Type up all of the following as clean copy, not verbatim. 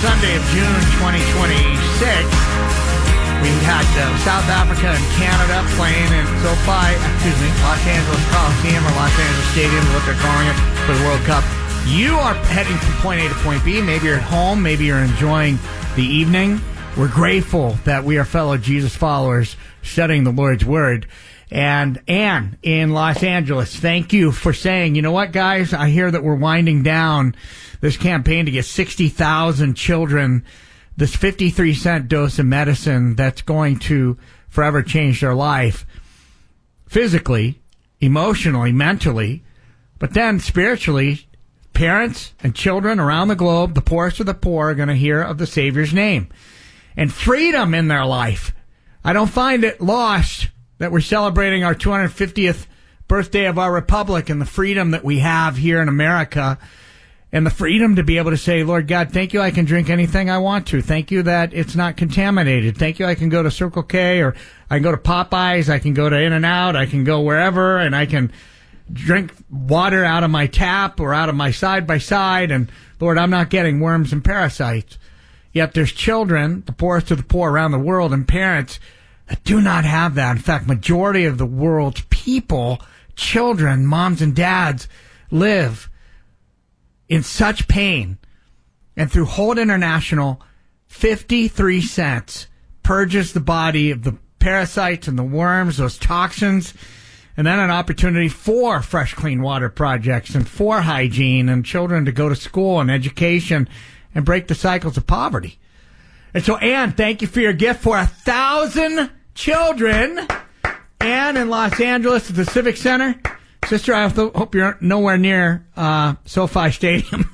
Sunday of June 2026. We had South Africa and Canada playing in Los Angeles Coliseum or Los Angeles Stadium, what they're calling it, for the World Cup. You are heading from point A to point B. Maybe you're at home. Maybe you're enjoying the evening. We're grateful that we are fellow Jesus followers studying the Lord's Word. And Ann in Los Angeles, thank you for saying, you know what, guys, I hear that we're winding down this campaign to get 60,000 children this 53-cent dose of medicine that's going to forever change their life physically, emotionally, mentally, but then spiritually. Parents and children around the globe, the poorest of the poor, are going to hear of the Savior's name and freedom in their life. I don't find it lost that we're celebrating our 250th birthday of our republic and the freedom that we have here in America and the freedom to be able to say, Lord God, thank you I can drink anything I want to. Thank you that it's not contaminated. Thank you I can go to Circle K or I can go to Popeyes. I can go to In-N-Out. I can go wherever and I can drink water out of my tap or out of my side-by-side. And, Lord, I'm not getting worms and parasites. Yet there's children, the poorest of the poor around the world, and parents that do not have that. In fact, majority of the world's people, children, moms and dads, live in such pain. And through Holt International, 53 cents purges the body of the parasites and the worms, those toxins, and then an opportunity for fresh, clean water projects and for hygiene and children to go to school and education and break the cycles of poverty. And so, Ann, thank you for your gift for 1,000 children. Ann in Los Angeles at the Civic Center. Sister, I hope you're nowhere near SoFi Stadium.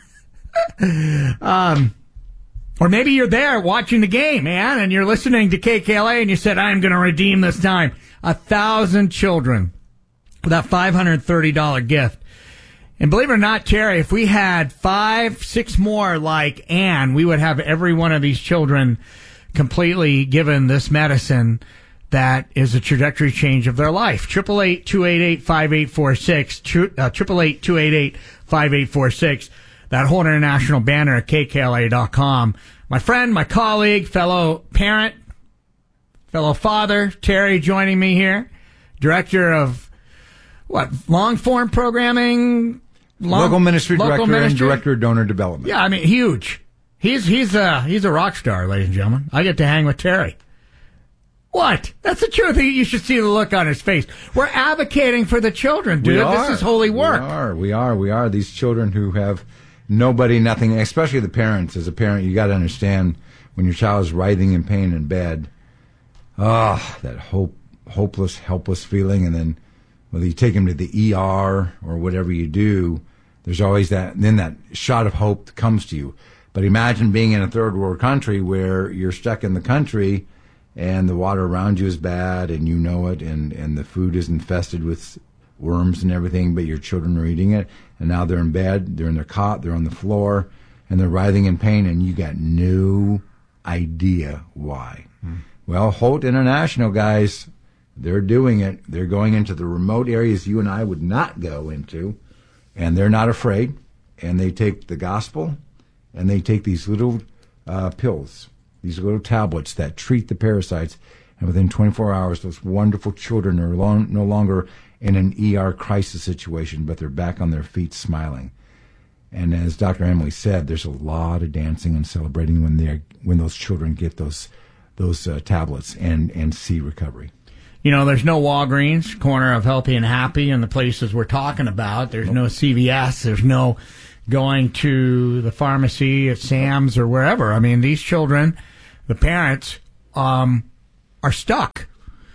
Or maybe you're there watching the game, Ann, and you're listening to KKLA and you said, I'm going to redeem this time. 1,000 children with that $530 gift. And believe it or not, Terry, if we had 5-6 more like Ann, we would have every one of these children completely given this medicine that is a trajectory change of their life. 888-288-5846, 888-288-5846, that whole international banner at KKLA.com. My friend, my colleague, fellow parent, fellow father, Terry joining me here, director of long-form programming? Local ministry director and director of donor development. Yeah, I mean, huge. He's a rock star, ladies and gentlemen. I get to hang with Terry. What? That's the truth. You should see the look on his face. We're advocating for the children, dude. This is holy work. We are. These children who have nobody, nothing, especially the parents. As a parent, you got to understand when your child is writhing in pain in bed, that hopeless, helpless feeling, and then whether you take him to the ER or whatever you do, there's always that shot of hope that comes to you. But imagine being in a third world country where you're stuck in the country and the water around you is bad and you know it, and the food is infested with worms and everything, but your children are eating it, and now they're in bed, they're in their cot, they're on the floor, and they're writhing in pain, and you got no idea why. Well, Holt International, guys, they're doing it. They're going into the remote areas you and I would not go into, and they're not afraid. And they take the gospel, and they take these little pills, these little tablets that treat the parasites, and within 24 hours, those wonderful children are no longer in an ER crisis situation, but they're back on their feet smiling. And as Dr. Emily said, there's a lot of dancing and celebrating when those children get those tablets and see recovery. You know, there's no Walgreens, corner of Healthy and Happy, in the places we're talking about. There's no CVS. There's no going to the pharmacy at Sam's or wherever. I mean, these children, the parents, are stuck.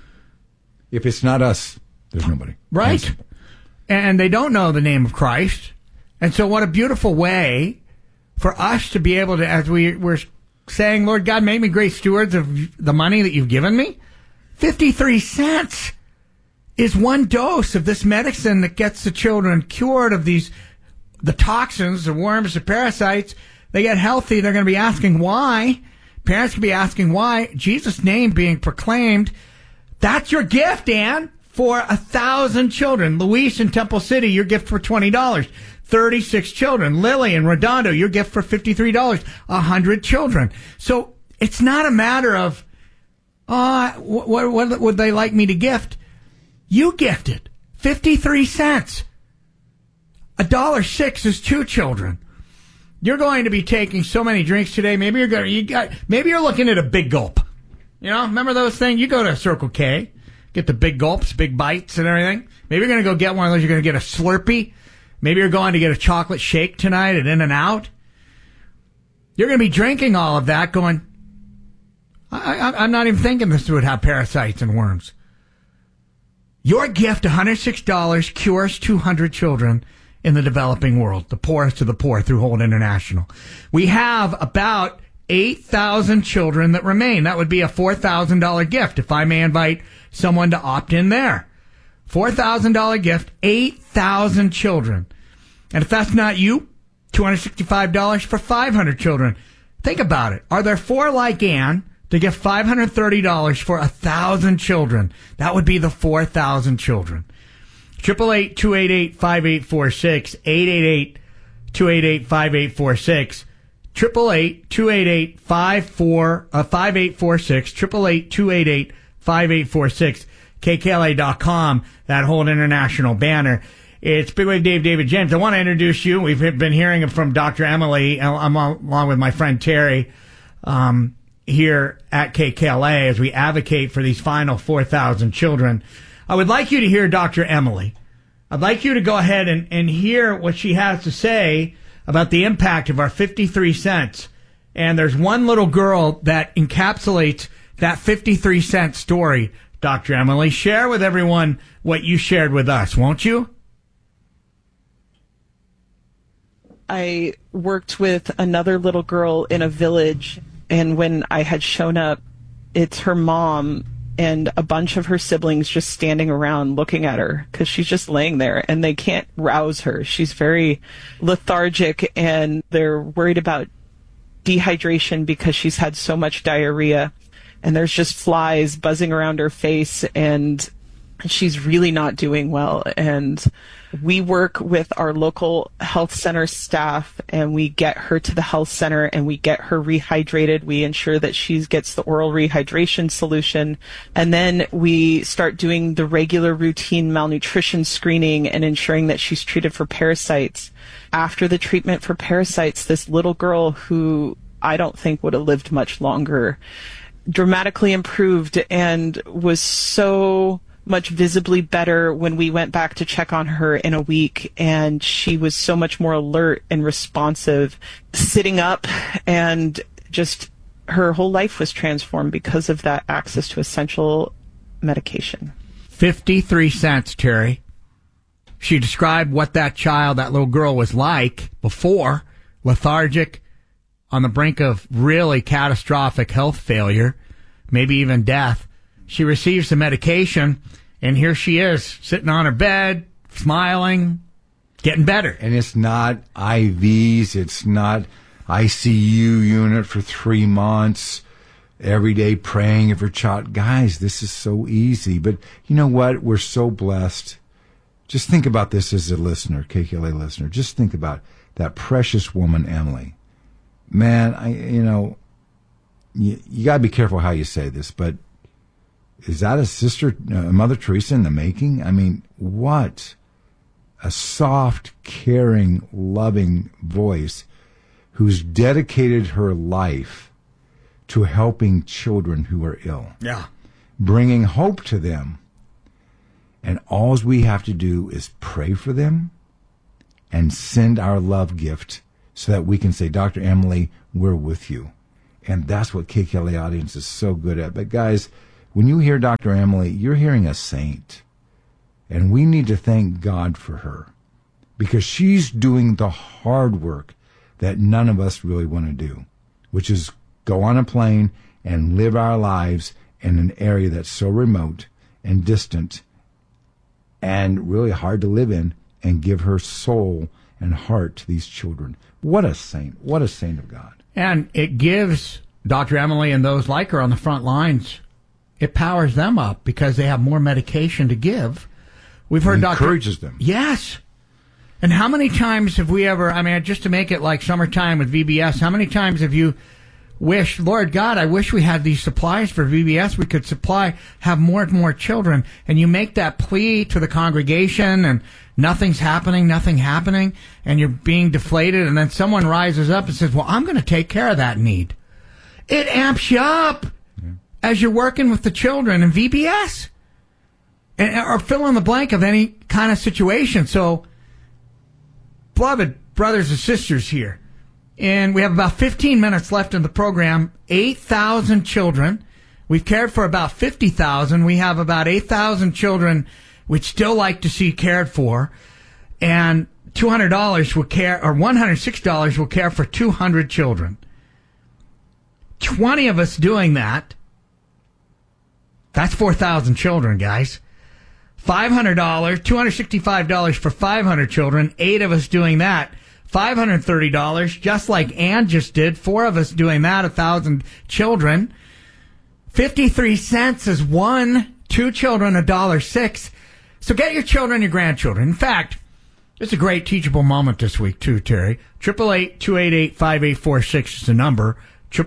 If it's not us, there's nobody. Right. And they don't know the name of Christ. And so what a beautiful way for us to be able to, as we're saying, Lord God, make me great stewards of the money that you've given me. 53 cents is one dose of this medicine that gets the children cured of the toxins, the worms, the parasites. They get healthy. They're going to be asking why. Parents can be asking why. Jesus' name being proclaimed. That's your gift, Ann, for 1,000 children. Luis in Temple City, your gift for $20. 36 children. Lily in Redondo, your gift for $53, 100 children. So it's not a matter of, what would they like me to gift? You gifted 53 cents. $1.06 is 2 children. You're going to be taking so many drinks today. Maybe maybe you're looking at a Big Gulp. You know, remember those things? You go to Circle K, get the big gulps, big bites and everything. Maybe you're going to go get one of those. You're going to get a Slurpee. Maybe you're going to get a chocolate shake tonight at In-N-Out. You're going to be drinking all of that going, I'm not even thinking this would have parasites and worms. Your gift, $106, cures 200 children in the developing world, the poorest of the poor, through Hold International. We have about 8,000 children that remain. That would be a $4,000 gift, if I may invite someone to opt in there. $4,000 gift, 8,000 children. And if that's not you, $265 for 500 children. Think about it. Are there 4 like Ann to give $530 for 1,000 children? That would be the 4,000 children. 888-288-5846, 888-288-5846, 888-288-5846, 888-288-5846, KKLA.com, that Hold International banner. It's Big Wave Dave, David James. I want to introduce you. We've been hearing from Dr. Emily, along with my friend Terry, here at KKLA as we advocate for these final 4,000 children. I would like you to hear Dr. Emily. I'd like you to go ahead and hear what she has to say about the impact of our 53 cents. And there's one little girl that encapsulates that 53 cent story, Dr. Emily. Share with everyone what you shared with us, won't you? I worked with another little girl in a village, and when I had shown up, it's her mom and a bunch of her siblings just standing around looking at her because she's just laying there and they can't rouse her. She's very lethargic and they're worried about dehydration because she's had so much diarrhea, and there's just flies buzzing around her face and she's really not doing well. And we work with our local health center staff and we get her to the health center and we get her rehydrated. We ensure that she gets the oral rehydration solution. And then we start doing the regular routine malnutrition screening and ensuring that she's treated for parasites. After the treatment for parasites, this little girl, who I don't think would have lived much longer, dramatically improved and was so much visibly better when we went back to check on her in a week, and she was so much more alert and responsive, sitting up, and just her whole life was transformed because of that access to essential medication. 53 cents, Terry. She described what that little girl was like before, lethargic, on the brink of really catastrophic health failure, maybe even death. She receives the medication, and here she is, sitting on her bed, smiling, getting better. And it's not IVs, it's not ICU unit for 3 months, every day praying for child. Guys, this is so easy. But you know what? We're so blessed. Just think about this as a listener, KKLA listener. Just think about that precious woman, Emily. Man, you got to be careful how you say this, but is that a Mother Teresa in the making? I mean, what a soft, caring, loving voice who's dedicated her life to helping children who are ill. Yeah. Bringing hope to them. And all we have to do is pray for them and send our love gift so that we can say, Dr. Emily, we're with you. And that's what KKLA audience is so good at. But guys, when you hear Dr. Emily, you're hearing a saint. And we need to thank God for her, because she's doing the hard work that none of us really want to do, which is go on a plane and live our lives in an area that's so remote and distant and really hard to live in, and give her soul and heart to these children. What a saint. What a saint of God. And it gives Dr. Emily and those like her on the front lines, it powers them up because they have more medication to give. We've heard Dr. encourages them. Yes. And how many times have we ever, I mean, just to make it like summertime with VBS, how many times have you wished, Lord God, I wish we had these supplies for VBS. We could have more and more children. And you make that plea to the congregation and nothing's happening, and you're being deflated. And then someone rises up and says, well, I'm going to take care of that need. It amps you up as you're working with the children in VBS. Or fill in the blank of any kind of situation. So, beloved brothers and sisters here, and we have about 15 minutes left in the program. 8,000 children. We've cared for about 50,000. We have about 8,000 children we'd still like to see cared for. And $200 will care, or $106 will care for 200 children. 20 of us doing that. That's 4,000 children, guys. $500, $265 for 500 children, 8 of us doing that. $530, just like Ann just did, 4 of us doing that, 1,000 children. 53 cents is 2 children, $1.06. So get your children, your grandchildren. In fact, it's a great teachable moment this week too, Terry. 888-288-5846 is the number.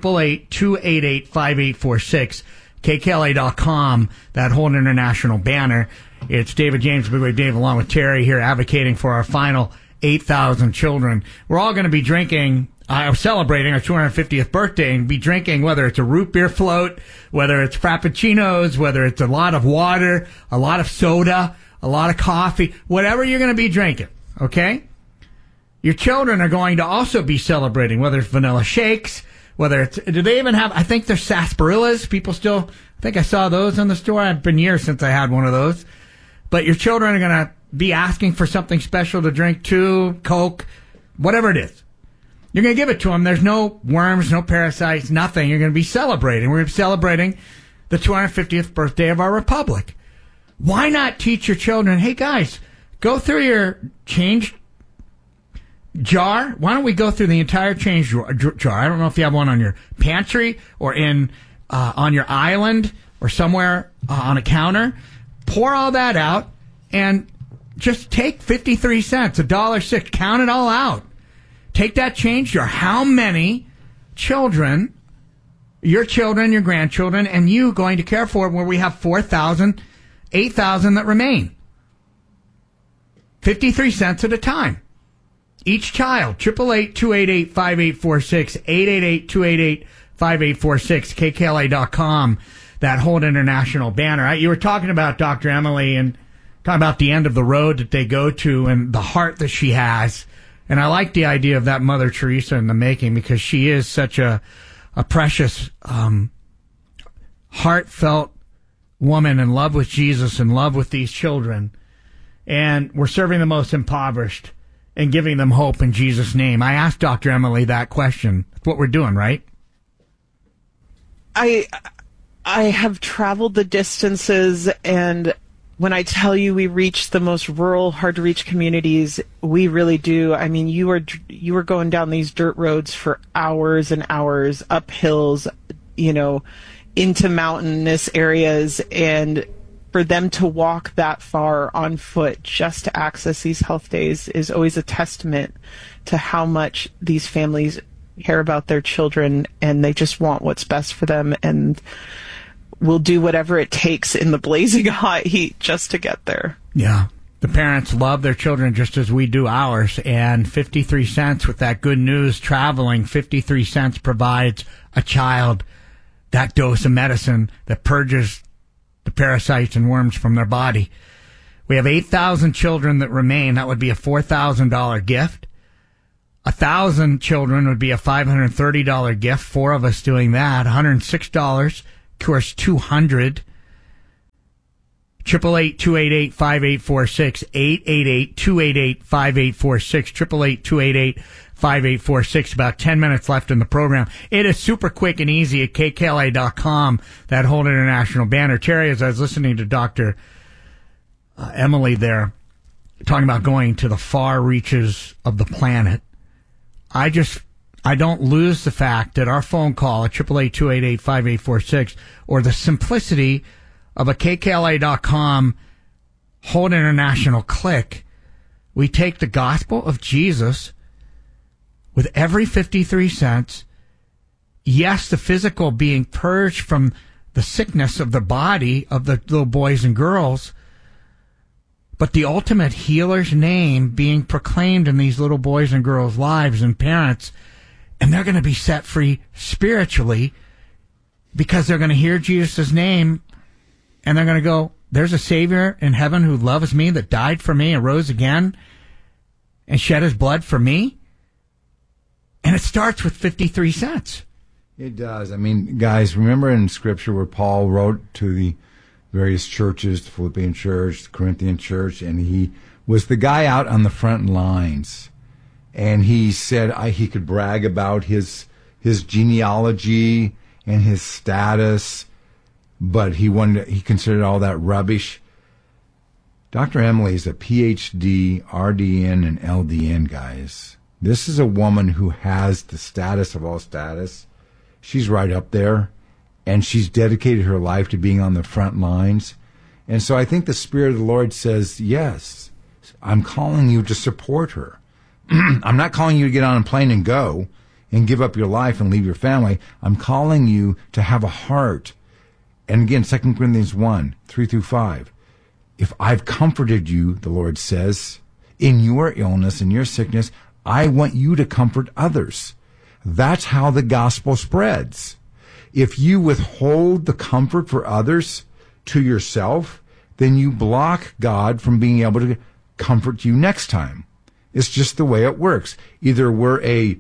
888-288-5846. KKLA.com, that whole international banner. It's David James, Big Wave Dave, along with Terry here advocating for our final 8,000 children. We're all going to be drinking, celebrating our 250th birthday and be drinking, whether it's a root beer float, whether it's Frappuccinos, whether it's a lot of water, a lot of soda, a lot of coffee, whatever you're going to be drinking, okay? Your children are going to also be celebrating, whether it's vanilla shakes, whether it's, do they even have, I think there's sarsaparillas. People still, I think I saw those in the store. It's been years since I had one of those. But your children are going to be asking for something special to drink too, Coke, whatever it is. You're going to give it to them. There's no worms, no parasites, nothing. You're going to be celebrating. We're going to be celebrating the 250th birthday of our republic. Why not teach your children, hey guys, go through your change jar. Why don't we go through the entire change jar? I don't know if you have one on your pantry or on your island or somewhere on a counter. Pour all that out and just take 53 cents, $1.06. Count it all out. Take that change jar. How many children, your grandchildren, and you going to care for where we have 4,000, 8,000 that remain? 53 cents at a time. Each child, 888-288-5846, 888-288-5846, KKLA.com, that whole international banner. You were talking about Dr. Emily and talking about the end of the road that they go to and the heart that she has. And I like the idea of that Mother Teresa in the making because she is such a precious, heartfelt woman in love with Jesus, in love with these children. And we're serving the most impoverished and giving them hope in Jesus' name. I asked Dr. Emily that question. That's what we're doing, right? I have traveled the distances, and when I tell you we reach the most rural, hard-to-reach communities, we really do. I mean, you were going down these dirt roads for hours and hours, up hills, into mountainous areas, and for them to walk that far on foot just to access these health days is always a testament to how much these families care about their children, and they just want what's best for them and will do whatever it takes in the blazing hot heat just to get there. Yeah. The parents love their children just as we do ours, and 53 cents with that good news traveling, 53 cents provides a child that dose of medicine that purges the parasites and worms from their body. We have 8,000 children that remain. That would be a $4,000 gift. 1,000 children would be a $530 gift. 4 of us doing that. $106. Of course, 200. 888-288-5846. 888-288-5846. 888-288-5846. About 10 minutes left in the program. It is super quick and easy at KKLA.com, that whole international banner. Terry, as I was listening to Dr. Emily there, talking about going to the far reaches of the planet, I don't lose the fact that our phone call at 888-288-5846 or the simplicity of a KKLA.com whole international click we take the gospel of Jesus with every 53 cents. Yes, the physical being purged from the sickness of the body of the little boys and girls, but the ultimate healer's name being proclaimed in these little boys and girls' lives and parents, and they're going to be set free spiritually because they're going to hear Jesus' name, and they're going to go, there's a Savior in heaven who loves me, that died for me and rose again and shed his blood for me. And it starts with 53 cents. It does. I mean, guys, remember in Scripture where Paul wrote to the various churches, the Philippian church, the Corinthian church, and he was the guy out on the front lines. And he said he could brag about his genealogy and his status, but he considered all that rubbish. Dr. Emily is a PhD, RDN, and LDN, guys. This is a woman who has the status of all status. She's right up there, and she's dedicated her life to being on the front lines. And so I think the Spirit of the Lord says, yes, I'm calling you to support her. I'm not calling you to get on a plane and go and give up your life and leave your family. I'm calling you to have a heart. And again, 2 Corinthians 1, 3-5. If I've comforted you, the Lord says, in your illness and your sickness, I want you to comfort others. That's how the gospel spreads. If you withhold the comfort for others to yourself, then you block God from being able to comfort you next time. It's just the way it works. Either we're a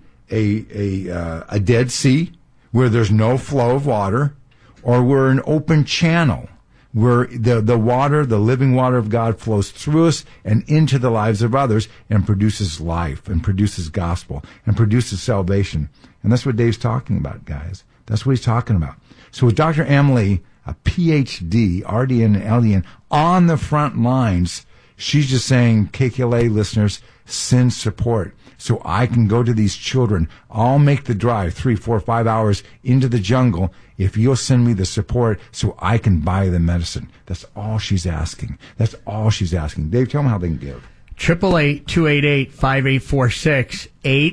Dead Sea where there's no flow of water, or we're an open channel where the water, the living water of God flows through us and into the lives of others and produces life and produces gospel and produces salvation. And that's what Dave's talking about, guys. That's what he's talking about. So with Dr. Emily, a PhD, RDN and LDN, on the front lines, she's just saying, KKLA listeners, send support so I can go to these children. I'll make the drive 3, 4, 5 hours into the jungle if you'll send me the support so I can buy the medicine. That's all she's asking. That's all she's asking. Dave, tell them how they can give. 888-288-5846,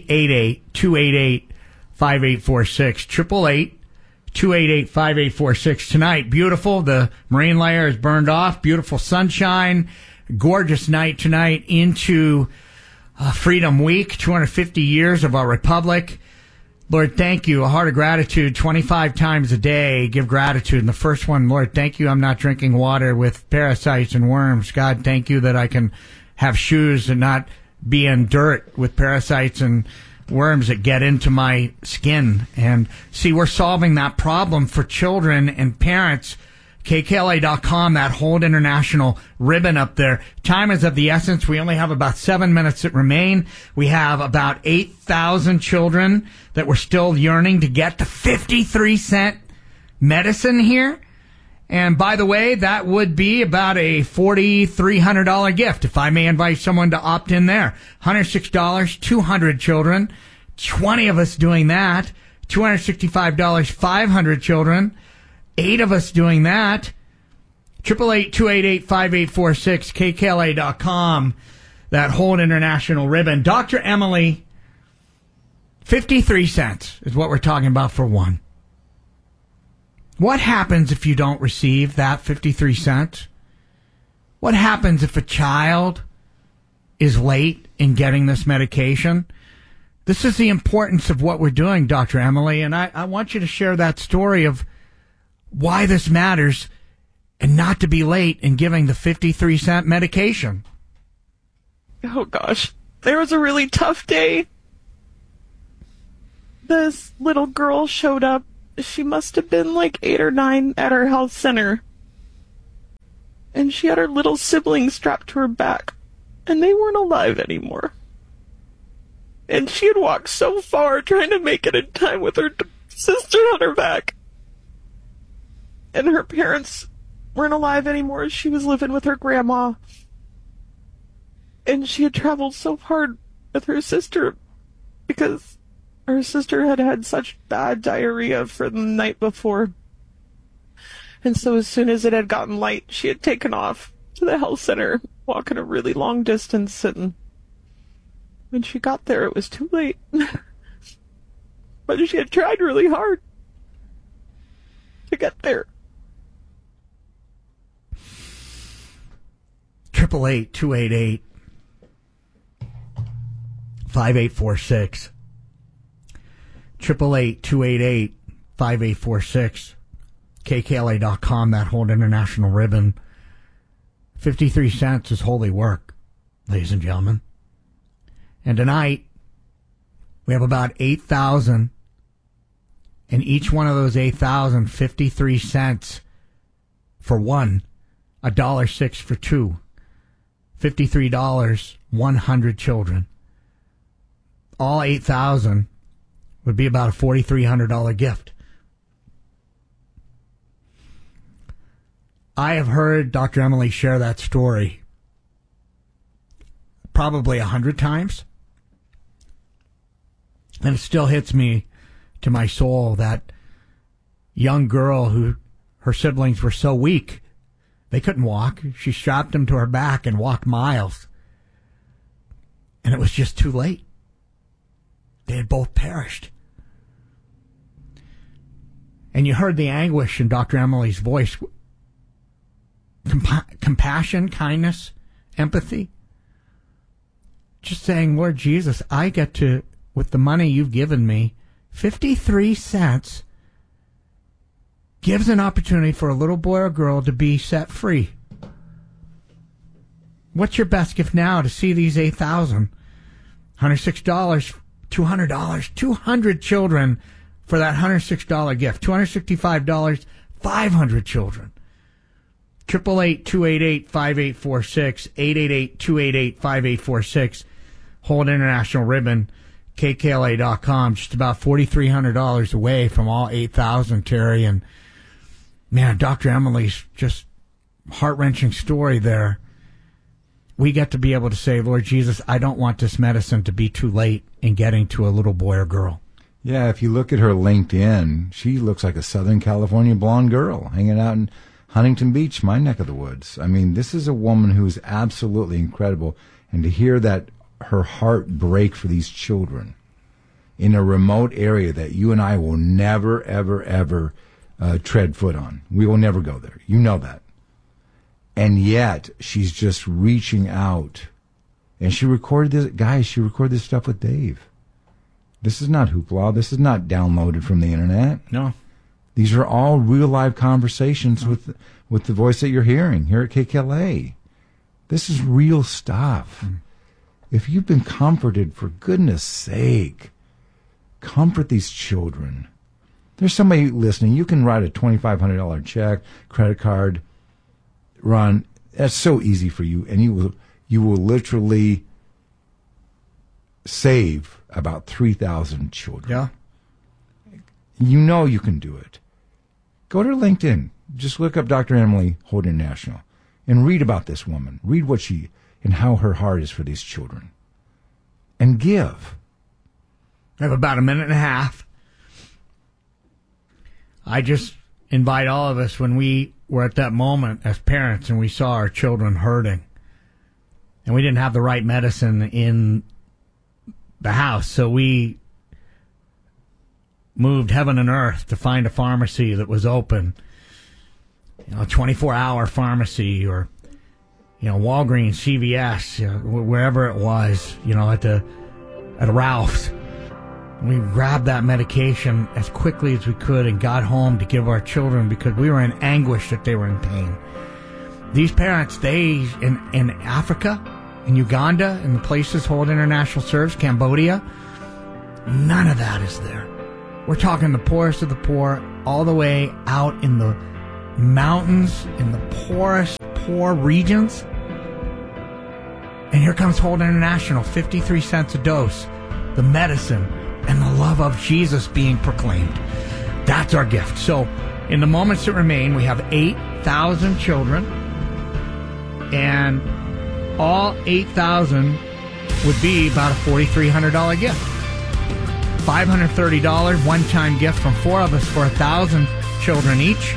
888-288-5846, 888-288-5846. Tonight, beautiful. The marine layer is burned off. Beautiful sunshine. Gorgeous night tonight into Freedom Week, 250 years of our republic. Lord, thank you. A heart of gratitude 25 times a day. Give gratitude. And the first one, Lord, thank you. I'm not drinking water with parasites and worms. God, thank you that I can have shoes and not be in dirt with parasites and worms that get into my skin. And see, we're solving that problem for children and parents. KKLA.com, that whole international ribbon up there. Time is of the essence. We only have about 7 minutes that remain. We have about 8,000 children that we're still yearning to get the 53-cent medicine here. And by the way, that would be about a $4,300 gift, if I may invite someone to opt in there. $106, 200 children, 20 of us doing that. $265, 500 children. 8 of us doing that. 888-288-5846, KKLA.com, that whole international ribbon. Dr. Emily, 53 cents is what we're talking about for one. What happens if you don't receive that 53 cents? What happens if a child is late in getting this medication? This is the importance of what we're doing, Dr. Emily, and I want you to share that story of why this matters and not to be late in giving the 53-cent medication. Oh, gosh. There was a really tough day. This little girl showed up. She must have been like 8 or 9 at our health center. And she had her little sibling strapped to her back. And they weren't alive anymore. And she had walked so far trying to make it in time with her sister on her back. And her parents weren't alive anymore. She was living with her grandma. And she had traveled so hard with her sister because her sister had had such bad diarrhea for the night before. And so as soon as it had gotten light, she had taken off to the health center, walking a really long distance, and when she got there, it was too late. But she had tried really hard to get there. 888-288-5846. 888-288-5846. KKLA.com, that whole international ribbon. 53 cents is holy work, ladies and gentlemen. And tonight, we have about 8,000. And each one of those 8,000, 53 cents for one, $1.06 for two. $53, 100 children. All 8,000 would be about a $4,300 gift. I have heard Dr. Emily share that story probably 100 times. And it still hits me to my soul, that young girl who her siblings were so weak they couldn't walk. She strapped them to her back and walked miles. And it was just too late. They had both perished. And you heard the anguish in Dr. Emily's voice. Compassion, kindness, empathy. Just saying, Lord Jesus, I get to, with the money you've given me, 53 cents gives an opportunity for a little boy or girl to be set free. What's your best gift now to see these 8,000? $106, $200, 200 children for that $106 gift. $265, 500 children. 888-288-5846, 888-288-5846, hold international ribbon, KKLA.com, just about $4,300 away from all 8,000, Terry. And man, Dr. Emily's just heart-wrenching story there. We get to be able to say, Lord Jesus, I don't want this medicine to be too late in getting to a little boy or girl. Yeah, if you look at her LinkedIn, she looks like a Southern California blonde girl hanging out in Huntington Beach, my neck of the woods. I mean, this is a woman who's absolutely incredible. And to hear that her heart break for these children in a remote area that you and I will never, ever, ever tread foot on. We will never go there. You know that. And yet, she's just reaching out. And she recorded this, guys, she recorded this stuff with Dave. This is not hoopla. This is not downloaded from the internet. No. These are all real live conversations with the voice that you're hearing here at KKLA. This is real stuff. If you've been comforted, for goodness sake, comfort these children. There's somebody listening. You can write a $2,500 check, credit card, Ron. That's so easy for you, and you will literally save about 3,000 children. Yeah. You know you can do it. Go to LinkedIn. Just look up Dr. Emily Holt International and read about this woman. Read what she and how her heart is for these children. And give. I have about a minute and a half. I just invite all of us, when we were at that moment as parents and we saw our children hurting and we didn't have the right medicine in the house, so we moved heaven and earth to find a pharmacy that was open, a 24-hour pharmacy, or Walgreens, CVS, wherever it was, at a Ralph's. We grabbed that medication as quickly as we could and got home to give our children, because we were in anguish that they were in pain. These parents, in Africa, in Uganda, in the places Hold International serves, Cambodia, none of that is there. We're talking the poorest of the poor, all the way out in the mountains, in the poorest, poor regions. And here comes Hold International, 53 cents a dose, the medicine and the love of Jesus being proclaimed. That's our gift. So in the moments that remain, we have 8,000 children, and all 8,000 would be about a $4,300 gift. $530 one-time gift from four of us for 1,000 children each.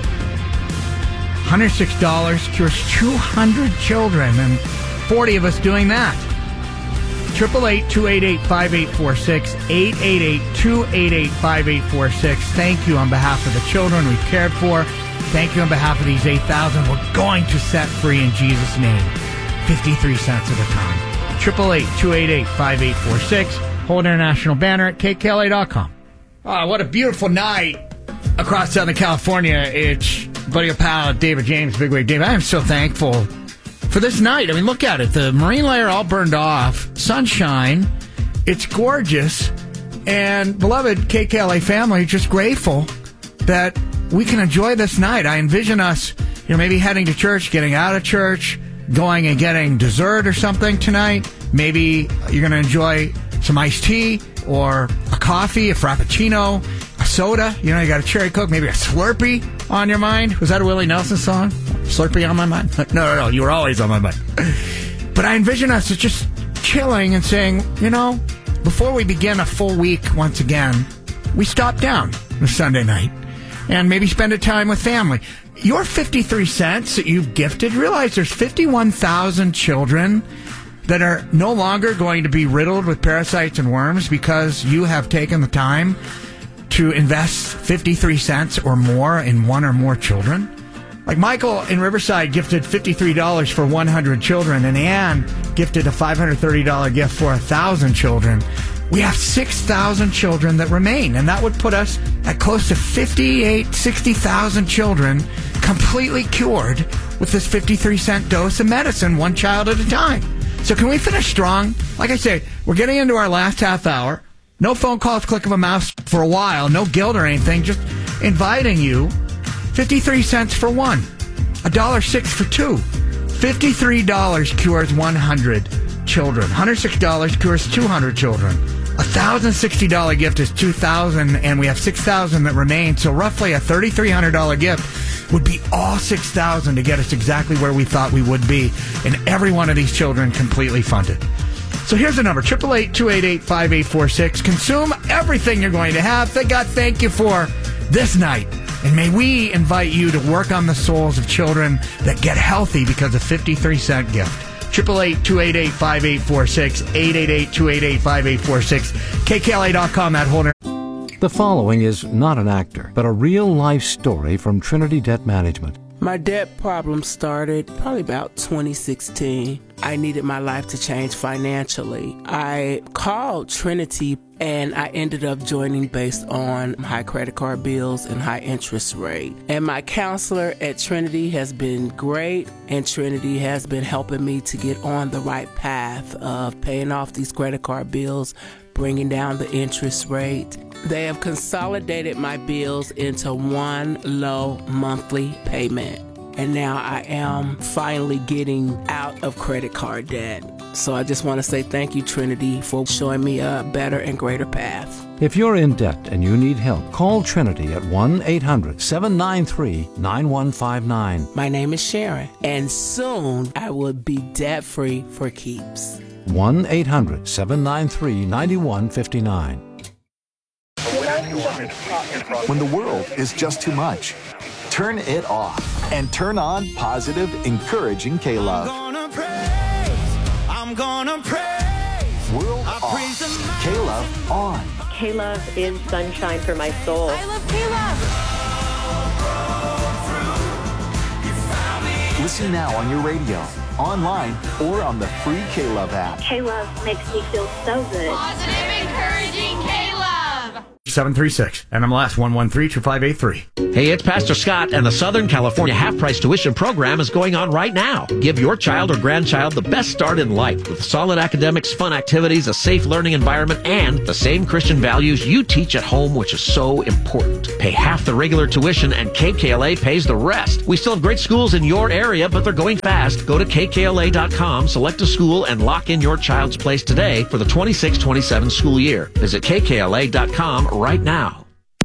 $106 cures 200 children, and 40 of us doing that. 888-288-5846, 888-288-5846. Thank you on behalf of the children we've cared for. Thank you on behalf of these 8,000 we're going to set free in Jesus' name. 53 cents at a time. 888-288-5846. Hold International banner at KKLA.com. What a beautiful night across Southern California. It's buddy pal David James, Big Wave Dave. I am so thankful for this night. I mean, look at it. The marine layer all burned off. Sunshine. It's gorgeous. And beloved KKLA family, just grateful that we can enjoy this night. I envision us, maybe heading to church, getting out of church, going and getting dessert or something tonight. Maybe you're going to enjoy some iced tea or a coffee, a frappuccino, a soda. You got a cherry Coke, maybe a Slurpee on your mind. Was that a Willie Nelson song? Slurpee on my mind? No. You were always on my mind. But I envision us just chilling and saying, before we begin a full week once again, we stop down this Sunday night and maybe spend a time with family. Your 53 cents that you've gifted, realize there's 51,000 children that are no longer going to be riddled with parasites and worms because you have taken the time to invest 53 cents or more in one or more children. Like Michael in Riverside gifted $53 for 100 children, and Ann gifted a $530 gift for 1,000 children. We have 6,000 children that remain, and that would put us at close to 60,000 children completely cured with this 53-cent dose of medicine, one child at a time. So can we finish strong? Like I say, we're getting into our last half hour. No phone calls, click of a mouse for a while. No guilt or anything. Just inviting you. 53 cents for one. $1.06 for two. $53 cures 100 children. $106 cures 200 children. $1,060 gift is 2,000, and we have 6,000 that remain. So roughly a $3,300 gift would be all 6,000 to get us exactly where we thought we would be, and every one of these children completely funded. So here's the number, 888-288-5846. Consume everything you're going to have. Thank you for this night. And may we invite you to work on the souls of children that get healthy because of 53-cent gift. 888-288-5846, 888-288-5846, KKLA.com at Holder. The following is not an actor, but a real-life story from Trinity Debt Management. My debt problem started probably about 2016. I needed my life to change financially. I called Trinity and I ended up joining based on high credit card bills and high interest rate. And my counselor at Trinity has been great, and Trinity has been helping me to get on the right path of paying off these credit card bills, bringing down the interest rate. They have consolidated my bills into one low monthly payment. And now I am finally getting out of credit card debt. So I just want to say thank you, Trinity, for showing me a better and greater path. If you're in debt and you need help, call Trinity at 1-800-793-9159. My name is Sharon, and soon I will be debt-free for keeps. 1-800-793-9159. When the world is just too much, turn it off and turn on positive, encouraging K-Love. I'm gonna praise. World off. K-Love on. K-Love is sunshine for my soul. I love K-Love. Listen now on your radio, online, or on the free K-Love app. K-Love makes me feel so good. Positive, encouraging K-Love. 736, NMLS 1132583. Hey, it's Pastor Scott, and the Southern California half-price tuition program is going on right now. Give your child or grandchild the best start in life with solid academics, fun activities, a safe learning environment, and the same Christian values you teach at home, which is so important. Pay half the regular tuition, and KKLA pays the rest. We still have great schools in your area, but they're going fast. Go to KKLA.com, select a school, and lock in your child's place today for the 26-27 school year. Visit KKLA.com right now.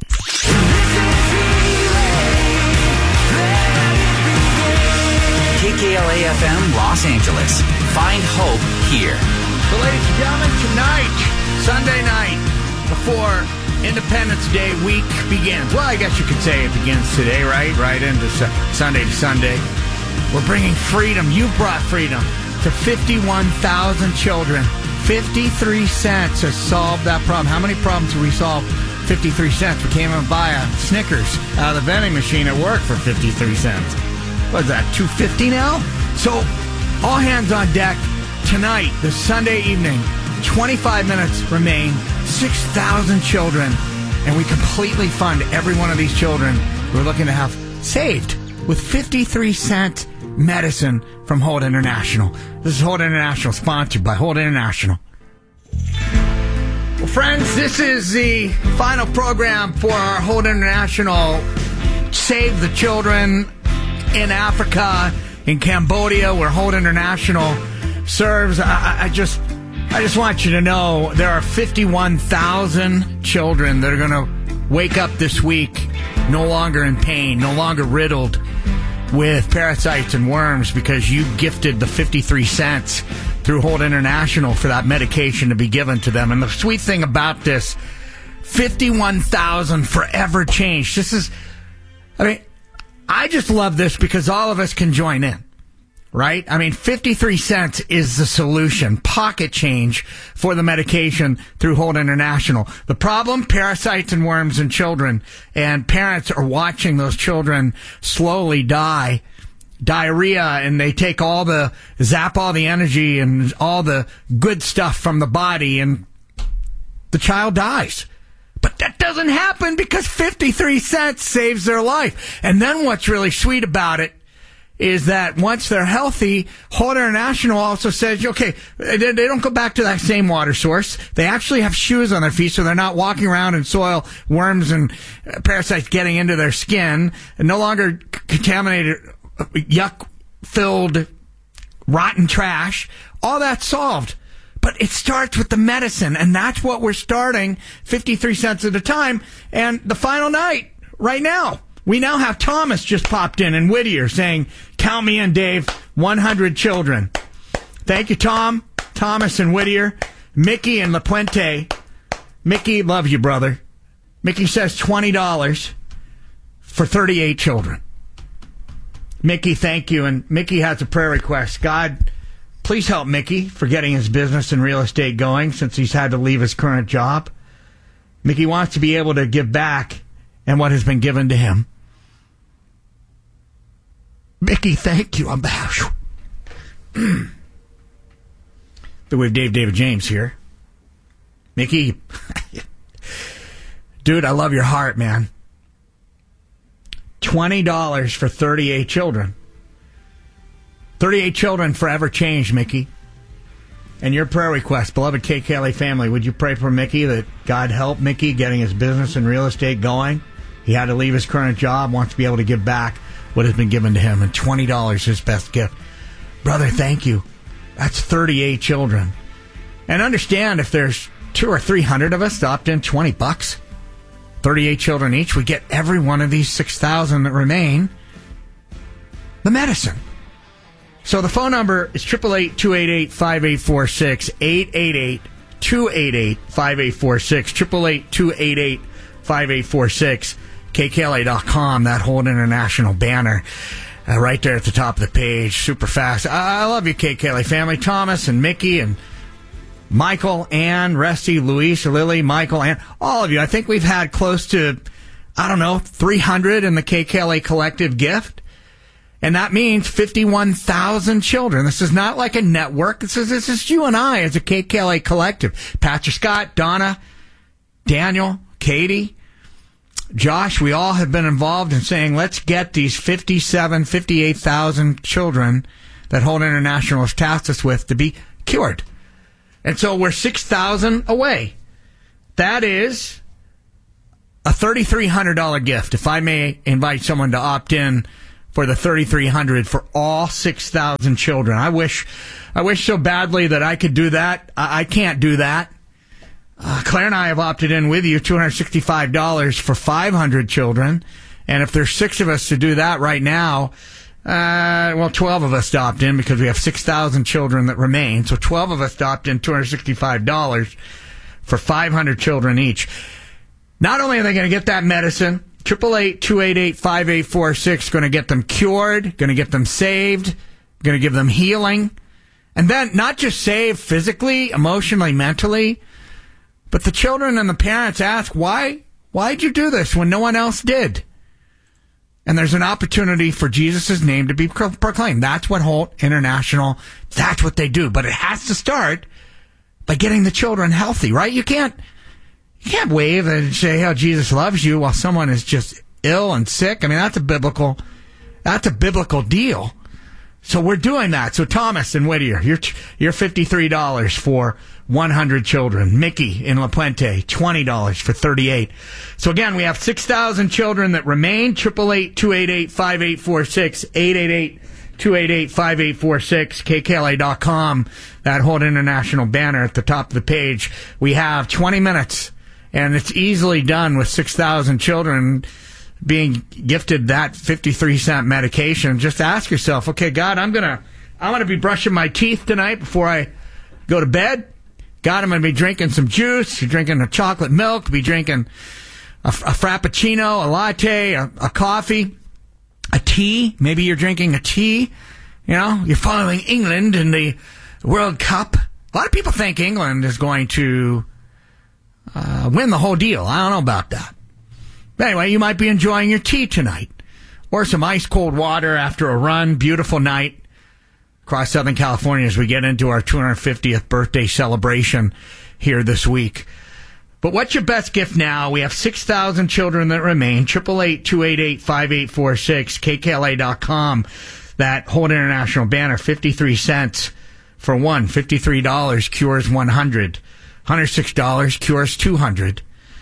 KKLA-FM Los Angeles. Find hope here. So, ladies and gentlemen, tonight, Sunday night, before Independence Day week begins. Well, I guess you could say it begins today, right? Right into Sunday to Sunday. We're bringing freedom. You brought freedom to 51,000 children. 53 cents has solved that problem. How many problems have we solved? 53 cents. We can't even buy a Snickers out of the vending machine at work for 53 cents. What is that, $2.50 now? So, all hands on deck tonight, this Sunday evening. 25 minutes remain, 6,000 children, and we completely fund every one of these children we're looking to have saved with 53 cent medicine from Hold International. This is Hold International, sponsored by Hold International. Well, friends, this is the final program for our Hold International Save the Children in Africa, in Cambodia, where Hold International serves. I just want you to know there are 51,000 children that are going to wake up this week no longer in pain, no longer riddled with parasites and worms because you gifted the 53 cents through Hold International for that medication to be given to them. And the sweet thing about this, 51,000 forever changed. I just love this because all of us can join in. Right? 53 cents is the solution. Pocket change for the medication through Hold International. The problem, parasites and worms in children. And parents are watching those children slowly die. Diarrhea, and they take zap all the energy and all the good stuff from the body, and the child dies. But that doesn't happen because 53 cents saves their life. And then what's really sweet about it is that once they're healthy, Hold International also says, okay, they don't go back to that same water source. They actually have shoes on their feet, so they're not walking around in soil, worms and parasites getting into their skin, and no longer contaminated, yuck-filled, rotten trash. All that's solved. But it starts with the medicine, and that's what we're starting, 53 cents at a time. And the final night, right now, we now have Thomas just popped in Whittier saying, count me in, Dave, 100 children. Thank you, Thomas in Whittier. Mickey in La Puente. Mickey, love you, brother. Mickey says $20 for 38 children. Mickey, thank you. And Mickey has a prayer request. God, please help Mickey for getting his business and real estate going since he's had to leave his current job. Mickey wants to be able to give back and what has been given to him. Mickey, thank you on behalf. We have David James here. Mickey, dude, I love your heart, man. $20 for 38 children. 38 children forever changed, Mickey. And your prayer request, beloved KKLA family, would you pray for Mickey that God help Mickey getting his business and real estate going? He had to leave his current job, wants to be able to give back what has been given to him, and $20 is his best gift. Brother, thank you. That's 38 children. And understand, if there's 200 or 300 of us to opt in, $20, 38 children each, we get every one of these 6,000 that remain the medicine. So the phone number is 888-288-5846, 888-288-5846, 888-288-5846, KKLA.com, that Hold International banner right there at the top of the page, super fast. I love you, KKLA family. Thomas and Mickey and Michael, Ann, Rusty, Luis, Lily, Michael, Ann, all of you. I think we've had close to, 300 in the KKLA collective gift. And that means 51,000 children. This is not like a network. This is you and I as a KKLA collective. Patrick Scott, Donna, Daniel, Katie, Josh, we all have been involved in saying, let's get these 58,000 children that Hold International has tasked us with to be cured. And so we're 6,000 away. That is a $3,300 gift. If I may invite someone to opt in for the $3,300 for all 6,000 children. I wish so badly that I could do that. I can't do that. Claire and I have opted in with you, $265 for 500 children. And if there's 6 of us to do that right now, 12 of us to opt in because we have 6,000 children that remain. So 12 of us to opt in, $265 for 500 children each. Not only are they going to get that medicine, 888-288-5846, going to get them cured, going to get them saved, going to give them healing. And then not just save physically, emotionally, mentally, but the children and the parents ask, why'd you do this when no one else did? And there's an opportunity for Jesus' name to be proclaimed. That's what Holt International, that's what they do. But it has to start by getting the children healthy, right? You can't wave and say how Jesus loves you while someone is just ill and sick. I mean, that's a biblical deal. So we're doing that. So Thomas and Whittier, you're $53 for 100 children. Mickey in La Puente, $20 for 38. So again, we have 6,000 children that remain. 888-288-5846, 888-288-5846, KKLA.com, that Holt International banner at the top of the page. We have 20 minutes, and it's easily done with 6,000 children being gifted that 53-cent medication. Just ask yourself, okay, God, I'm gonna be brushing my teeth tonight before I go to bed. God, I'm gonna be drinking some juice, drinking a chocolate milk, be drinking a frappuccino, a latte, a coffee, a tea. Maybe you're drinking a tea. You know, you're following England in the World Cup. A lot of people think England is going to win the whole deal. I don't know about that. But anyway, you might be enjoying your tea tonight, or some ice-cold water after a run. Beautiful night across Southern California as we get into our 250th birthday celebration here this week. But what's your best gift now? We have 6,000 children that remain. 888-288-5846, KKLA.com. That Holt International banner, 53 cents for one. $53 cures 100. $106 cures 200.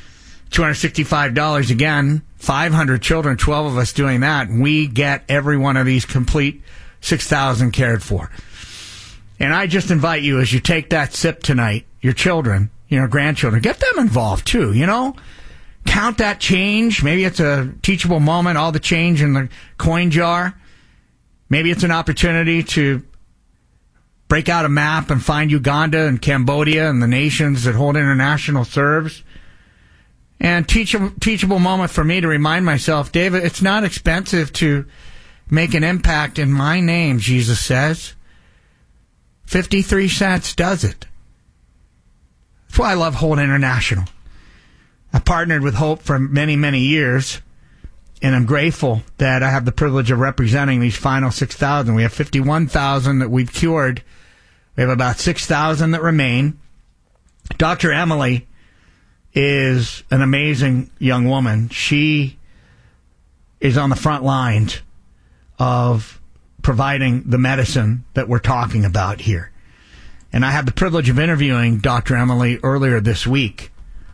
$265 again, 500 children, 12 of us doing that. And we get every one of these complete 6,000 cared for. And I just invite you, as you take that sip tonight, your children, your grandchildren, get them involved too, you know? Count that change. Maybe it's a teachable moment, all the change in the coin jar. Maybe it's an opportunity to break out a map and find Uganda and Cambodia and the nations that Holt International serves. And teachable moment for me to remind myself, David, it's not expensive to make an impact in my name, Jesus says. 53 cents does it. That's why I love Holt International. I partnered with Hope for many, many years, and I'm grateful that I have the privilege of representing these final 6,000. We have 51,000 that we've cured. We have about 6,000 that remain. Dr. Emily is an amazing young woman. She is on the front lines of providing the medicine that we're talking about here. And I had the privilege of interviewing Dr. Emily earlier this week.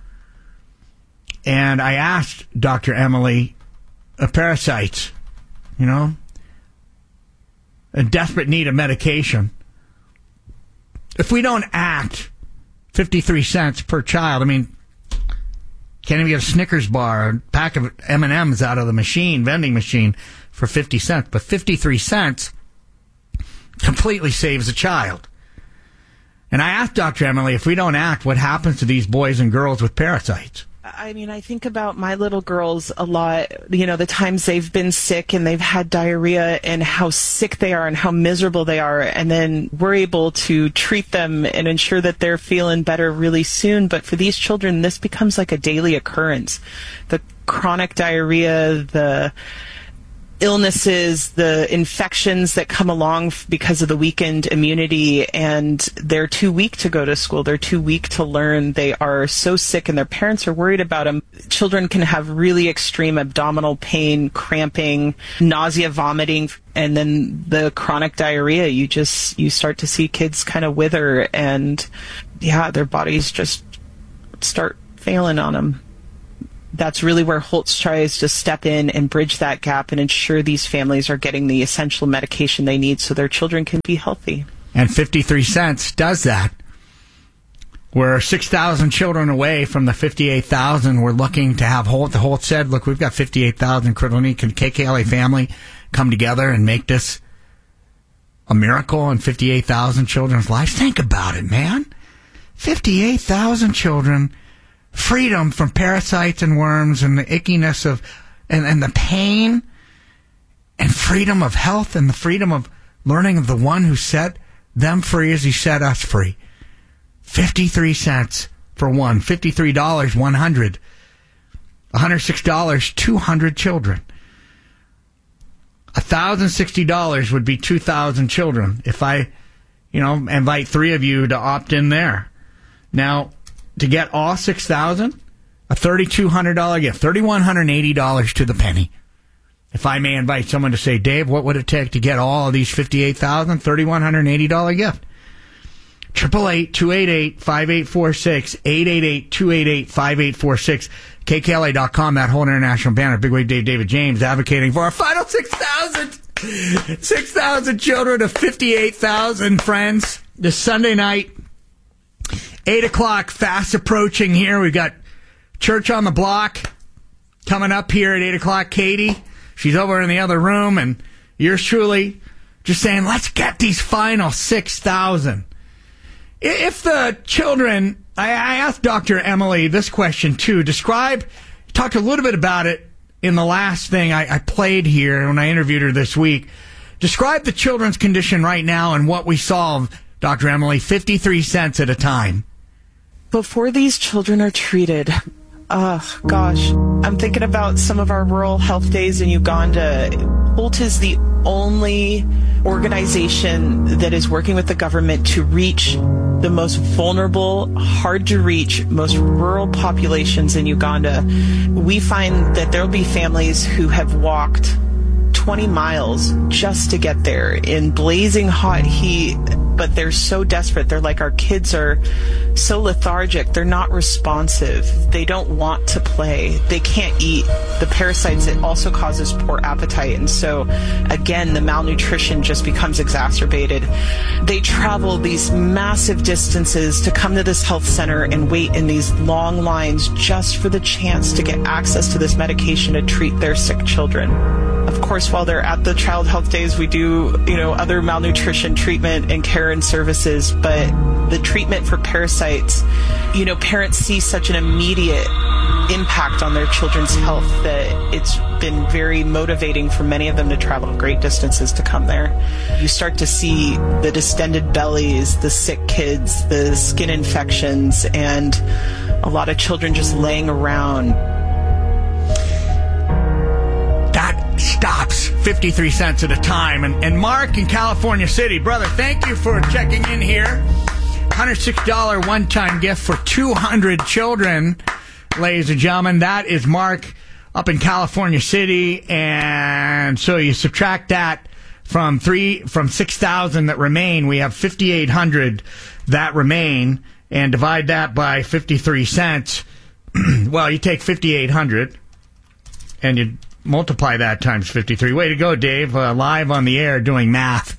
And I asked Dr. Emily, parasites, you know, in desperate need of medication. If we don't act, 53 cents per child, I mean, can't even get a Snickers bar, a pack of M&Ms out of the vending machine for 50 cents. But 53 cents completely saves a child. And I asked Dr. Emily, if we don't act, what happens to these boys and girls with parasites? I mean, I think about my little girls a lot, you know, the times they've been sick and they've had diarrhea and how sick they are and how miserable they are. And then we're able to treat them and ensure that they're feeling better really soon. But for these children, this becomes like a daily occurrence. The chronic diarrhea, the illnesses, the infections that come along because of the weakened immunity, and they're too weak to go to school. They're too weak to learn. They are so sick and their parents are worried about them. Children can have really extreme abdominal pain, cramping, nausea, vomiting, and then the chronic diarrhea. You start to see kids kind of wither, and yeah, their bodies just start failing on them. That's really where Holtz tries to step in and bridge that gap and ensure these families are getting the essential medication they need so their children can be healthy. And 53 cents does that. We're 6,000 children away from the 58,000 we're looking to have Holt. The Holt said, look, we've got 58,000 critical need. Can KKLA family come together and make this a miracle in 58,000 children's lives? Think about it, man. 58,000 children, freedom from parasites and worms and the ickiness of and the pain, and freedom of health and the freedom of learning of the one who set them free as he set us free. 53 cents for one. $53, 100. $106, 200 children. $1,060 would be 2,000 children if I, invite 3 of you to opt in there. Now, to get all 6,000, a $3,200 gift, $3,180 to the penny. If I may invite someone to say, Dave, what would it take to get all of these 58,000? $3,180 gift. 888-288-5846, 888-288-5846, KKLA.com, that whole international banner. Big Wave Dave, David James, advocating for our final 6,000 children of 58,000 friends. This Sunday night, 8 o'clock, fast approaching here. We've got Church on the Block coming up here at 8 o'clock. Katie, she's over in the other room, and yours truly just saying, let's get these final 6,000. If the children, I asked Dr. Emily this question too. Talked a little bit about it in the last thing I played here when I interviewed her this week. Describe the children's condition right now and what we solve, Dr. Emily, 53 cents at a time. Before these children are treated, I'm thinking about some of our rural health days in Uganda. HOLT is the only organization that is working with the government to reach the most vulnerable, hard to reach, most rural populations in Uganda. We find that there will be families who have walked 20 miles just to get there in blazing hot heat, but they're so desperate. They're like, our kids are so lethargic. They're not responsive. They don't want to play. They can't eat. The parasites, it also causes poor appetite. And so, again, the malnutrition just becomes exacerbated. They travel these massive distances to come to this health center and wait in these long lines just for the chance to get access to this medication to treat their sick children. Of course, while they're at the Child Health Days, we do, other malnutrition treatment and care and services, but the treatment for parasites, parents see such an immediate impact on their children's health that it's been very motivating for many of them to travel great distances to come there. You start to see the distended bellies, the sick kids, the skin infections, and a lot of children just laying around. Stops 53 cents at a time. And Mark in California City, brother, thank you for checking in here. $106 one-time gift for 200 children, ladies and gentlemen. That is Mark up in California City. And so you subtract that from 6,000 that remain. We have 5,800 that remain, and divide that by 53 cents. Well, you take 5,800 and you multiply that times 53. Way to go, Dave. Live on the air doing math.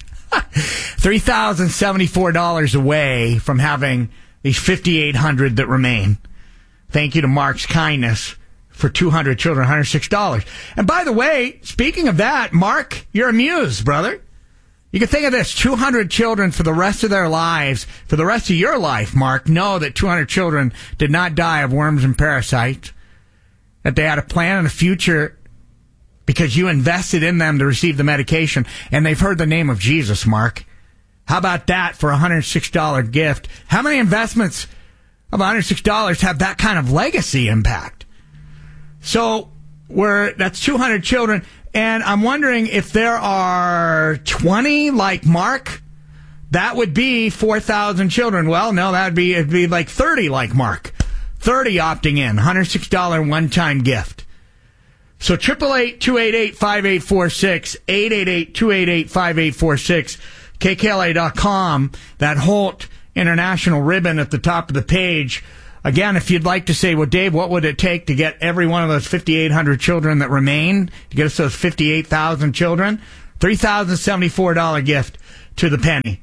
$3,074 away from having these 5,800 that remain. Thank you to Mark's kindness for 200 children, $106. And by the way, speaking of that, Mark, you're amused, brother. You can think of this, 200 children for the rest of their lives, for the rest of your life, Mark, know that 200 children did not die of worms and parasites, that they had a plan and a future because you invested in them to receive the medication, and they've heard the name of Jesus, Mark. How about that for a $106 gift? How many investments of $106 have that kind of legacy impact? So that's 200 children, and I'm wondering if there are 20 like Mark, that would be 4,000 children. Well, no, it'd be like 30 like Mark. 30 opting in, $106 one-time gift. So 888-288-5846, 888-288-5846, KKLA.com, that HOLT International ribbon at the top of the page. Again, if you'd like to say, well, Dave, what would it take to get every one of those 5,800 children that remain, to get us those 58,000 children? $3,074 gift to the penny.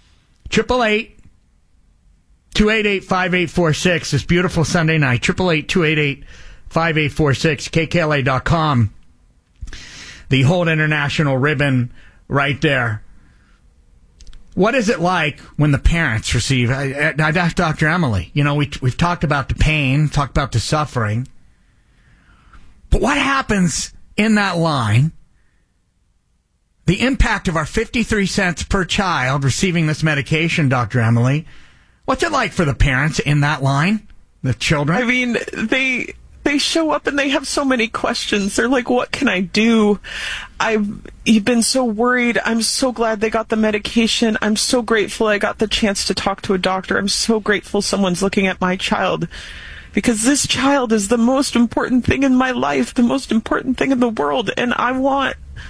888-288-5846, this beautiful Sunday night. 888-288-5846, KKLA.com. The HOLT International ribbon right there. What is it like when the parents receive? I'd ask Dr. Emily. We've talked about the pain, talked about the suffering. But what happens in that line the impact of our 53 cents per child receiving this medication, Dr. Emily. What's it like for the parents in that line, the children? I mean, they show up and they have so many questions. They're like, what can I do? You've been so worried. I'm so glad they got the medication. I'm so grateful I got the chance to talk to a doctor. I'm so grateful someone's looking at my child, because this child is the most important thing in my life, the most important thing in the world, and I want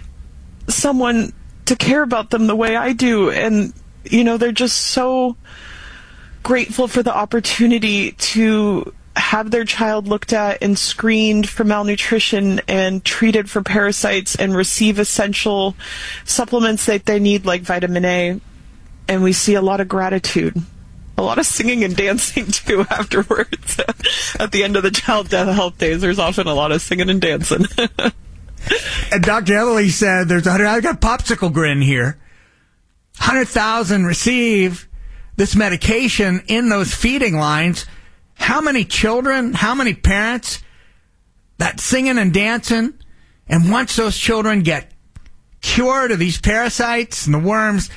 someone to care about them the way I do. And, they're just so grateful for the opportunity to have their child looked at and screened for malnutrition and treated for parasites and receive essential supplements that they need, like vitamin A. And we see a lot of gratitude, a lot of singing and dancing too afterwards. At the end of the child death health days, there's often a lot of singing and dancing. And Dr. Emily said, I got popsicle grin here. 100,000 receive this medication in those feeding lines. How many children, how many parents that singing and dancing, and once those children get cured of these parasites and the worms,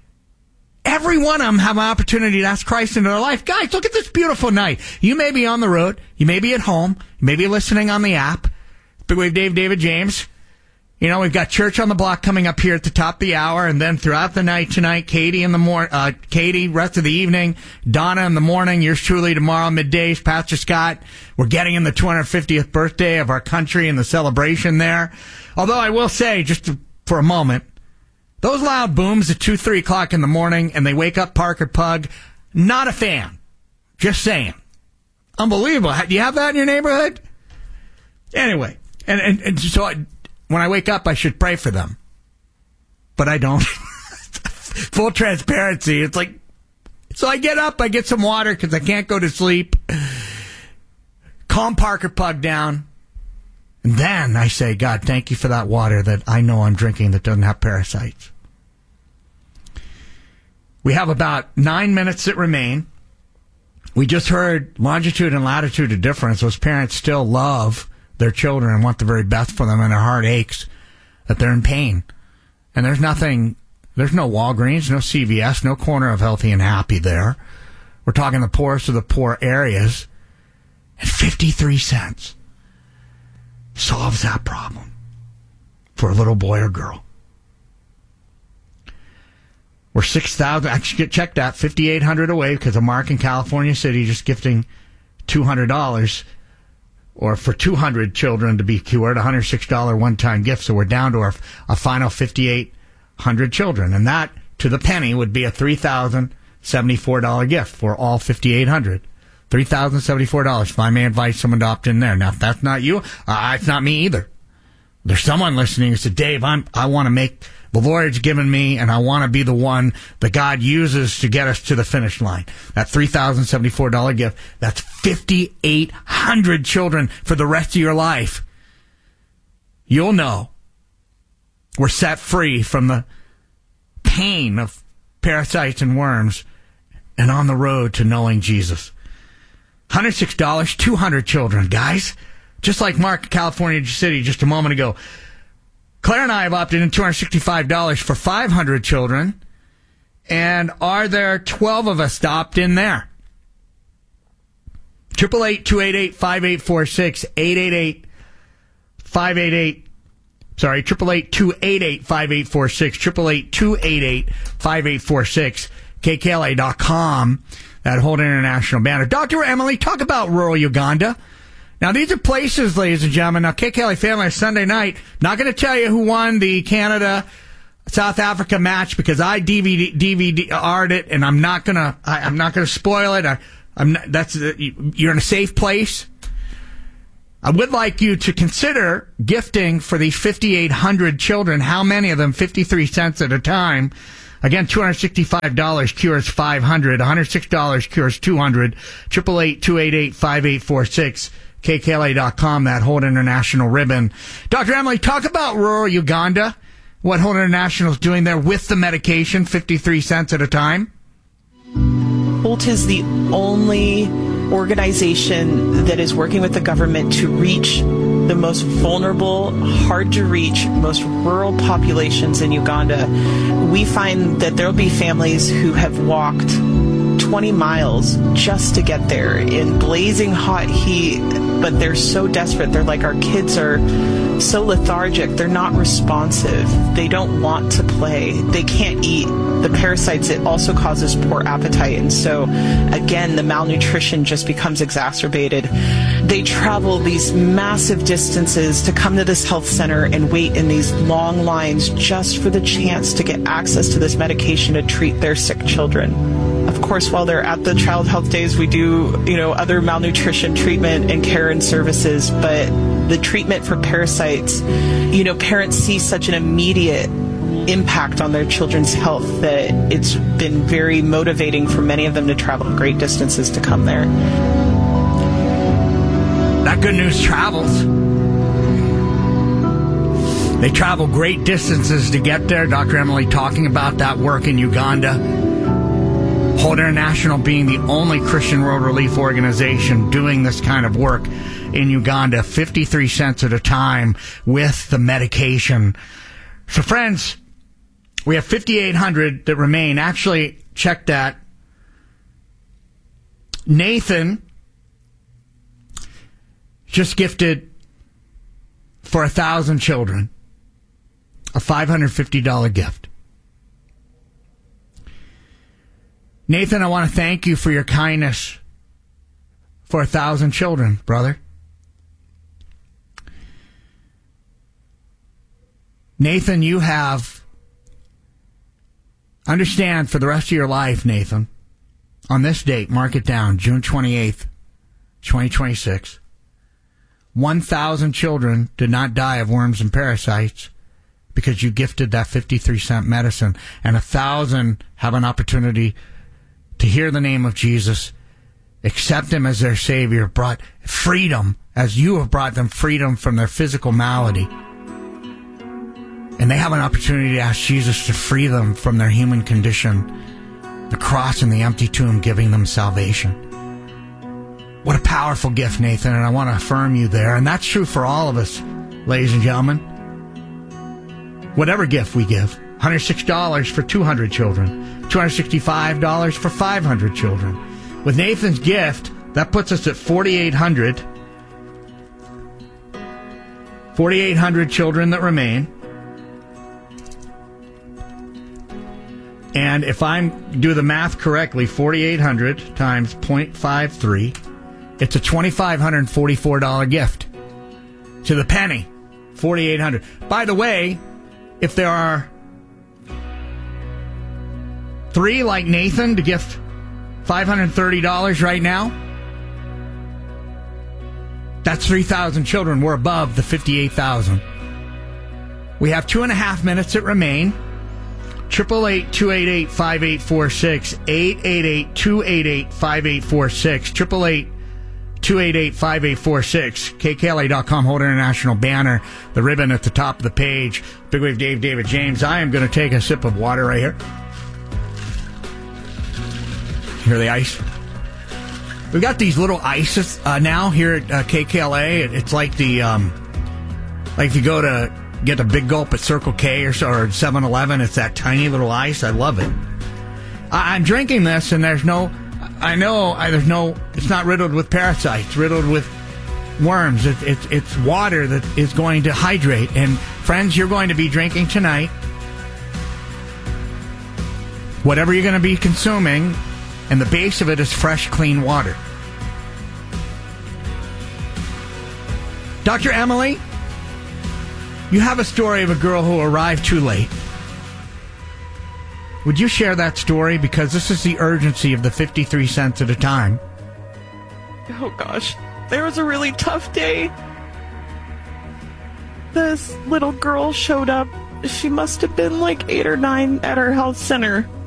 every one of them have an opportunity to ask Christ into their life. Guys, look at this beautiful night. You may be on the road. You may be at home. You may be listening on the app. Big Wave Dave, David James. We've got Church on the Block coming up here at the top of the hour, and then throughout the night tonight, Katie in the morning, Katie, rest of the evening, Donna in the morning, yours truly tomorrow, middays, Pastor Scott. We're getting in the 250th birthday of our country and the celebration there. Although I will say, for a moment, those loud booms at 2, 3 o'clock in the morning, and they wake up Parker Pug, not a fan. Just saying. Unbelievable. Do you have that in your neighborhood? Anyway. And so when I wake up, I should pray for them. But I don't. Full transparency. It's like, so I get up, I get some water because I can't go to sleep. Calm Parker Pug down. And then I say, God, thank you for that water that I know I'm drinking that doesn't have parasites. We have about 9 minutes that remain. We just heard longitude and latitude of difference. Those parents still love their children and want the very best for them, and their heart aches that they're in pain. And there's no Walgreens, no CVS, no corner of Healthy and Happy there. We're talking the poorest of the poor areas. And 53 cents solves that problem for a little boy or girl. We're 6,000, actually check that, 5,800 away because of Mark in California City just gifting $200. Or for 200 children to be cured, $106 one-time gift. So we're down to a final 5,800 children. And that, to the penny, would be a $3,074 gift for all 5,800. $3,074. If I may invite someone to opt in there. Now, if that's not you, it's not me either. There's someone listening who said, Dave, I want to make the Lord's given me, and I want to be the one that God uses to get us to the finish line. That $3,074 gift, that's 5,800 children for the rest of your life. You'll know we're set free from the pain of parasites and worms and on the road to knowing Jesus. $106, 200 children, guys. Just like Mark, California City, just a moment ago. Claire and I have opted in $265 for 500 children. And are there 12 of us to opt in there? 888-288-5846, 888-288-5846, 888-288-5846, KKLA.com, that whole international banner. Dr. Emily, talk about rural Uganda. Now, these are places, ladies and gentlemen. Now, KKLA family, Sunday night, not going to tell you who won the Canada-South Africa match because I DVR'd it, and I'm not going to spoil it. You're in a safe place. I would like you to consider gifting for these 5,800 children. How many of them? 53 cents at a time. Again, $265 cures 500. $106 cures 200. 888-288-5846. KKLA.com, that Hold International ribbon. Dr. Emily, talk about rural Uganda. What Hold International is doing there with the medication, 53 cents at a time. Holt is the only organization that is working with the government to reach the most vulnerable, hard to reach, most rural populations in Uganda, we find that there'll be families who have walked 20 miles just to get there in blazing hot heat, but they're so desperate. They're like, our kids are so lethargic. They're not responsive. They don't want to play. They can't eat. The parasites, it also causes poor appetite. And so, again, the malnutrition just becomes exacerbated. They travel these massive distances to come to this health center and wait in these long lines just for the chance to get access to this medication to treat their sick children. Of course, while they're at the Child Health Days, we do, other malnutrition treatment and care and services, but the treatment for parasites, parents see such an immediate impact on their children's health that it's been very motivating for many of them to travel great distances to come there. That good news travels. They travel great distances to get there. Dr. Emily talking about that work in Uganda. Hold International being the only Christian World Relief organization doing this kind of work in Uganda, 53 cents at a time with the medication. So, friends, we have 5,800 that remain. Actually, check that. Nathan just gifted for 1,000 children a $550 gift. Nathan, I want to thank you for your kindness for 1,000 children, brother. Nathan, you have, understand for the rest of your life, Nathan, on this date, mark it down, June 28th, 2026, 1,000 children did not die of worms and parasites because you gifted that 53-cent medicine, and 1,000 have an opportunity to hear the name of Jesus, accept him as their Savior, brought freedom, as you have brought them freedom from their physical malady. And they have an opportunity to ask Jesus to free them from their human condition, the cross and the empty tomb giving them salvation. What a powerful gift, Nathan, and I want to affirm you there. And that's true for all of us, ladies and gentlemen. Whatever gift we give, $106 for 200 children, $265 for 500 children. With Nathan's gift, that puts us at 4,800. 4,800 children that remain. And if I do the math correctly, 4,800 times 0.53, it's a $2,544 gift. To the penny. 4,800. By the way, if there are 3 like Nathan to gift $530 right now, that's 3,000 children. We're above the 58,000. We have 2.5 minutes that remain. 888-288-5846, 888-288-5846, 888-288-5846, KKLA.com, Hold International banner, the ribbon at the top of the page. Big Wave Dave, David James. I am going to take a sip of water right here. Hear the ice? We've got these little ices now here at KKLA. It's like the like if you go to get a big gulp at Circle K or 7-Eleven, it's that tiny little ice. I love it. I'm drinking this, and it's not riddled with parasites, riddled with worms. It's water that is going to hydrate. And friends, you're going to be drinking tonight, whatever you're going to be consuming, and the base of it is fresh, clean water. Dr. Emily, you have a story of a girl who arrived too late. Would you share that story? Because this is the urgency of the 53 cents at a time. Oh, gosh. There was a really tough day. This little girl showed up. She must have been like 8 or 9 at our health center.